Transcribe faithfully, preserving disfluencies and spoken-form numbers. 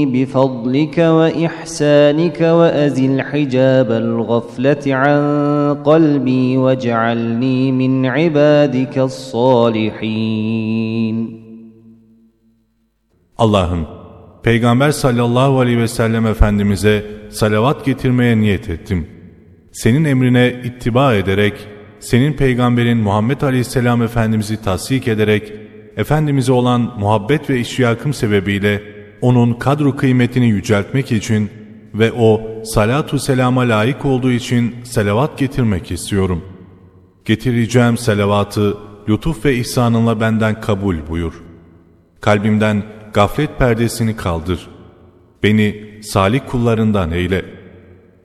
بفضلك وإحسانك وأزل حجاب الغفلة عن قلبي واجعلني من عبادك الصالحين. Allah'ım, Peygamber sallallahu aleyhi ve sellem Efendimiz'e salavat getirmeye niyet ettim. Senin emrine ittiba ederek, senin peygamberin Muhammed aleyhisselam Efendimiz'i tasdik ederek, Efendimiz'e olan muhabbet ve iştiyakım sebebiyle onun kadru kıymetini yüceltmek için ve o salatu selama layık olduğu için salavat getirmek istiyorum. Getireceğim salavatı lütuf ve ihsanınla benden kabul buyur. Kalbimden gaflet perdesini kaldır. Beni salih kullarından eyle.